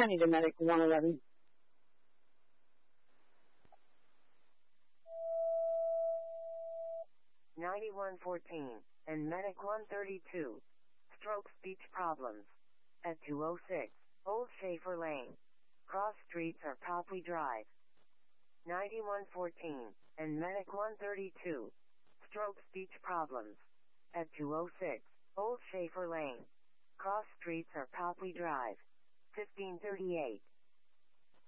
County to Medic 111. (9114) and Medic 132. Stroke speech problems. At 206 Old Schaefer Lane. Cross streets are Copley Drive. 9114 and Medic 132. Stroke speech problems. At 206 Old Schaefer Lane. Cross streets are Copley Drive. 1538.